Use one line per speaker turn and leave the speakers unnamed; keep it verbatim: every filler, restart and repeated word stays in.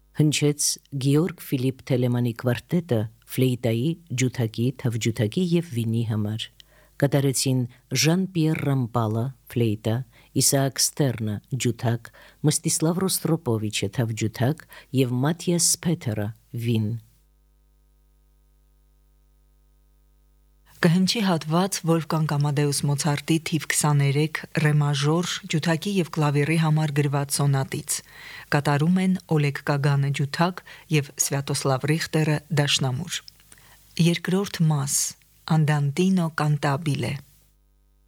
Հնչեց Գեորգ Ֆիլիպ Թելեմանի կվարտետը ֆլեյտայի, ջութակի, թավջութակի և վինի համար։ Կատարեցին Ժան-Պիեր Ռամպալը ֆլեյտա, Իսաակ Ստերնը ջութակ, Մստիսլավ Ռոստրոպովիչը թավջութակ և Մաթիաս Սփեթերը վին։
Կհնչի հատված Վոլֆգանգ Ամադեուս Մոցարտի թիվ քսաներեք ռե մաժոր ջութակի և կլավիրի համար գրված սոնատից։ Կատարում են Օլեգ Կագանը ջութակ և Սվյատոսլավ Ռիխտերը դաշնամուր։ Երկրորդ մաս Andantino cantabile